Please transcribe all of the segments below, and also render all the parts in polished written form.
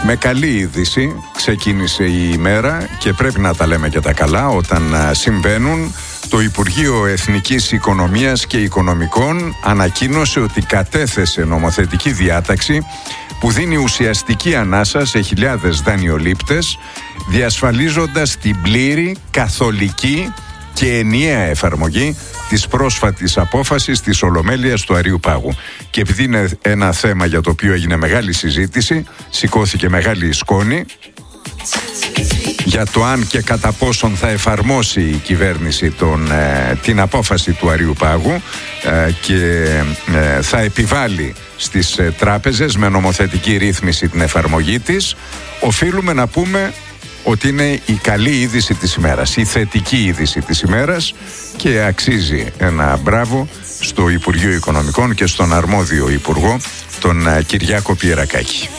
Με καλή είδηση ξεκίνησε η ημέρα και πρέπει να τα λέμε και τα καλά όταν συμβαίνουν. Το Υπουργείο Εθνικής Οικονομίας και Οικονομικών ανακοίνωσε ότι κατέθεσε νομοθετική διάταξη που δίνει ουσιαστική ανάσα σε χιλιάδες δανειολήπτες, διασφαλίζοντας την πλήρη, καθολική και ενιαία εφαρμογή της πρόσφατης απόφασης της Ολομέλειας του Αριού Πάγου. Και επειδή είναι ένα θέμα για το οποίο έγινε μεγάλη συζήτηση, σηκώθηκε μεγάλη σκόνη για το αν και κατά πόσον θα εφαρμόσει η κυβέρνηση την απόφαση του Αριού Πάγου και θα επιβάλλει στις τράπεζες με νομοθετική ρύθμιση την εφαρμογή της, οφείλουμε να πούμε ότι είναι η καλή είδηση της ημέρας, η θετική είδηση της ημέρας, και αξίζει ένα μπράβο στο Υπουργείο Οικονομικών και στον αρμόδιο Υπουργό, τον Κυριάκο Πιερακάκη.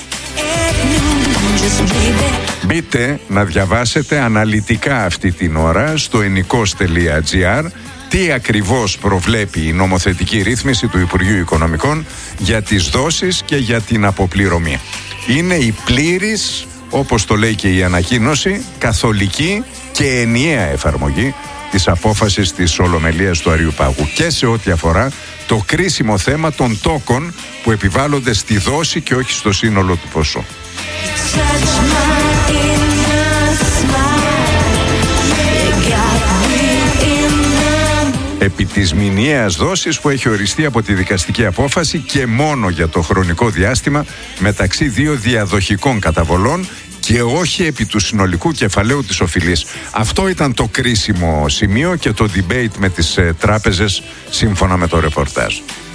Μπείτε να διαβάσετε αναλυτικά αυτή την ώρα στο ennikos.gr τι ακριβώς προβλέπει η νομοθετική ρύθμιση του Υπουργείου Οικονομικών για τις δόσεις και για την αποπληρωμή. Είναι η πλήρης, όπως το λέει και η ανακοίνωση, καθολική και ενιαία εφαρμογή της απόφασης της Ολομελίας του Αριού Πάγου και σε ό,τι αφορά το κρίσιμο θέμα των τόκων που επιβάλλονται στη δόση και όχι στο σύνολο του ποσού. Επί της μηνιαίας δόσης που έχει οριστεί από τη δικαστική απόφαση και μόνο για το χρονικό διάστημα μεταξύ δύο διαδοχικών καταβολών και όχι επί του συνολικού κεφαλαίου της οφειλής. Αυτό ήταν το κρίσιμο σημείο και το debate με τις τράπεζες σύμφωνα με το ρεπορτάζ.